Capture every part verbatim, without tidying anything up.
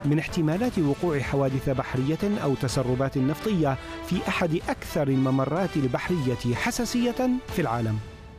من احتمالات وقوع حوادث بحرية أو تسربات نفطية في أحد أكثر الممرات البحرية حساسية في العالم.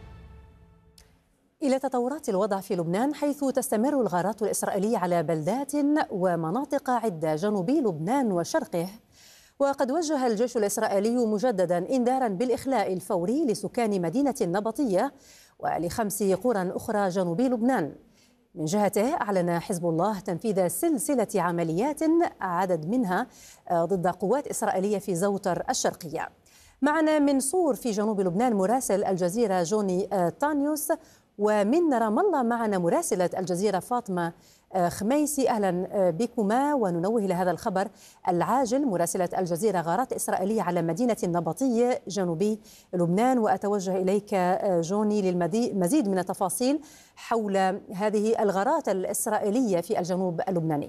إلى تطورات الوضع في لبنان، حيث تستمر الغارات الإسرائيلية على بلدات ومناطق عدة جنوبي لبنان وشرقه. وقد وجه الجيش الإسرائيلي مجددا إنذارا بالإخلاء الفوري لسكان مدينة النبطية ولخمس قرى أخرى جنوبي لبنان. من جهته أعلن حزب الله تنفيذ سلسلة عمليات عدد منها ضد قوات إسرائيلية في زوتر الشرقية. معنا من صور في جنوب لبنان مراسل الجزيرة جوني تانيوس، ومن رام الله معنا مراسلة الجزيرة فاطمة خميسي. أهلا بكما، وننوه لهذا الخبر العاجل. مراسلة الجزيرة: غارات إسرائيلية على مدينة النبطية جنوبي لبنان. وأتوجه إليك جوني للمزيد من التفاصيل حول هذه الغارات الإسرائيلية في الجنوب اللبناني.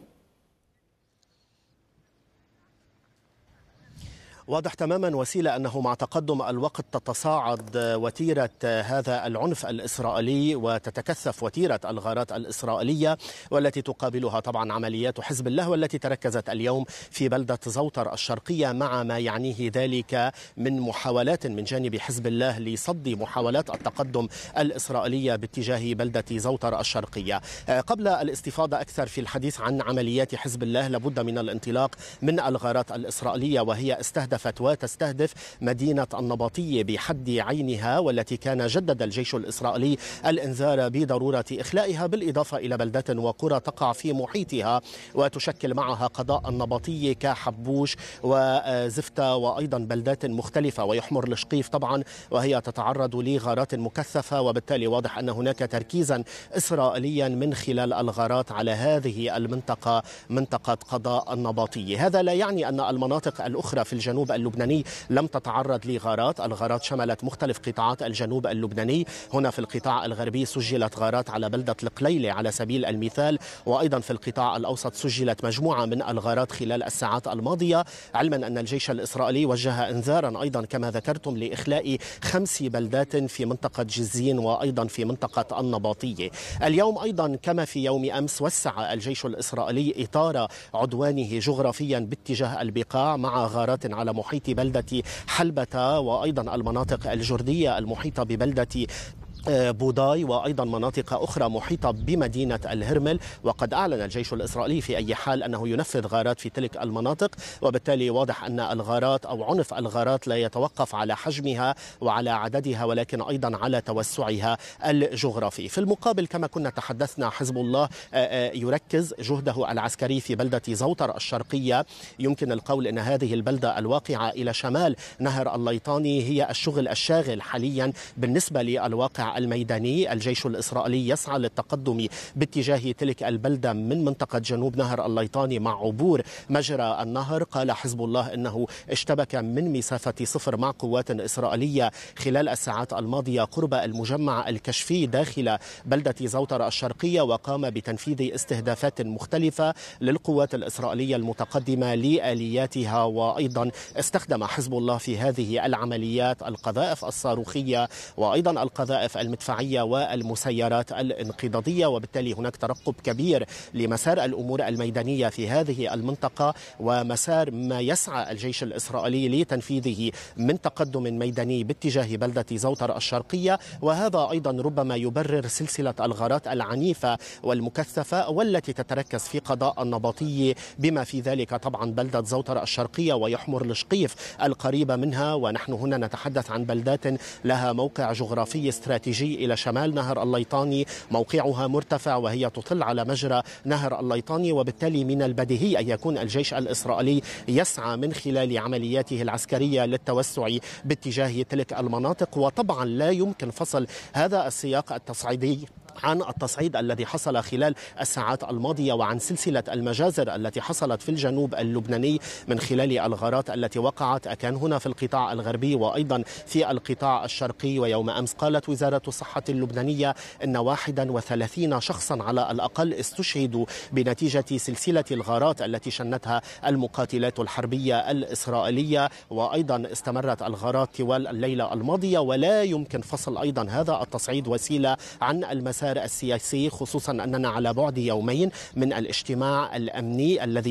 واضح تماما وسيلة أنه مع تقدم الوقت تتصاعد وتيرة هذا العنف الإسرائيلي وتتكثف وتيرة الغارات الإسرائيلية، والتي تقابلها طبعا عمليات حزب الله، والتي تركزت اليوم في بلدة زوتر الشرقية، مع ما يعنيه ذلك من محاولات من جانب حزب الله لصد محاولات التقدم الإسرائيلية باتجاه بلدة زوتر الشرقية. قبل الاستفاضة أكثر في الحديث عن عمليات حزب الله، لابد من الانطلاق من الغارات الإسرائيلية، وهي استهدفت وتستهدف مدينة النبطية بحد عينها، والتي كان جدد الجيش الإسرائيلي الإنذار بضرورة إخلائها، بالإضافة إلى بلدات وقرى تقع في محيطها وتشكل معها قضاء النبطية كحبوش وزفتة، وأيضا بلدات مختلفة ويحمر الشقيف طبعا، وهي تتعرض لغارات مكثفة. وبالتالي واضح أن هناك تركيزا إسرائيليا من خلال الغارات على هذه المنطقة، منطقة قضاء النبطية. هذا لا يعني أن المناطق الأخرى في الجنوب اللبناني لم تتعرض لغارات. الغارات شملت مختلف قطاعات الجنوب اللبناني. هنا في القطاع الغربي سجلت غارات على بلدة القليلة على سبيل المثال، وأيضا في القطاع الأوسط سجلت مجموعة من الغارات خلال الساعات الماضية، علما أن الجيش الإسرائيلي وجه إنذارا أيضا كما ذكرتم لإخلاء خمس بلدات في منطقة جزين وأيضا في منطقة النباطية. اليوم أيضا كما في يوم أمس وسع الجيش الإسرائيلي إطار عدوانه جغرافيا باتجاه البقاع، مع غارات على محيط بلدة حلبة وأيضا المناطق الجردية المحيطة ببلدة بوداي، وأيضا مناطق أخرى محيطة بمدينة الهرمل. وقد أعلن الجيش الإسرائيلي في أي حال أنه ينفذ غارات في تلك المناطق، وبالتالي واضح أن الغارات أو عنف الغارات لا يتوقف على حجمها وعلى عددها، ولكن أيضا على توسعها الجغرافي. في المقابل كما كنا تحدثنا، حزب الله يركز جهده العسكري في بلدة زوتر الشرقية. يمكن القول أن هذه البلدة الواقعة إلى شمال نهر الليطاني هي الشغل الشاغل حاليا بالنسبة للواقع الميداني. الجيش الإسرائيلي يسعى للتقدم باتجاه تلك البلدة من منطقة جنوب نهر الليطاني مع عبور مجرى النهر. قال حزب الله أنه اشتبك من مسافة صفر مع قوات إسرائيلية خلال الساعات الماضية قرب المجمع الكشفي داخل بلدة زوتر الشرقية، وقام بتنفيذ استهدافات مختلفة للقوات الإسرائيلية المتقدمة لآلياتها. وأيضا استخدم حزب الله في هذه العمليات القذائف الصاروخية وأيضا القذائف المدفعية والمسيرات الانقضاضية. وبالتالي هناك ترقب كبير لمسار الأمور الميدانية في هذه المنطقة، ومسار ما يسعى الجيش الإسرائيلي لتنفيذه من تقدم ميداني باتجاه بلدة زوتر الشرقية. وهذا أيضا ربما يبرر سلسلة الغارات العنيفة والمكثفة والتي تتركز في قضاء النبطية، بما في ذلك طبعا بلدة زوتر الشرقية ويحمر الشقيف القريبة منها. ونحن هنا نتحدث عن بلدات لها موقع جغرافي استراتيجي إلى شمال نهر الليطاني، موقعها مرتفع وهي تطل على مجرى نهر الليطاني. وبالتالي من البديهي أن يكون الجيش الإسرائيلي يسعى من خلال عملياته العسكرية للتوسع باتجاه تلك المناطق. وطبعا لا يمكن فصل هذا السياق التصعيدي عن التصعيد الذي حصل خلال الساعات الماضية وعن سلسلة المجازر التي حصلت في الجنوب اللبناني من خلال الغارات التي وقعت أكان هنا في القطاع الغربي وأيضا في القطاع الشرقي. ويوم أمس قالت وزارة الصحة اللبنانية أن واحدا وثلاثين شخصا على الأقل استشهدوا بنتيجة سلسلة الغارات التي شنتها المقاتلات الحربية الإسرائيلية. وأيضا استمرت الغارات طوال الليلة الماضية، ولا يمكن فصل أيضا هذا التصعيد وسيلة عن المسار السياسي، خصوصا أننا على بعد يومين من الاجتماع الأمني الذي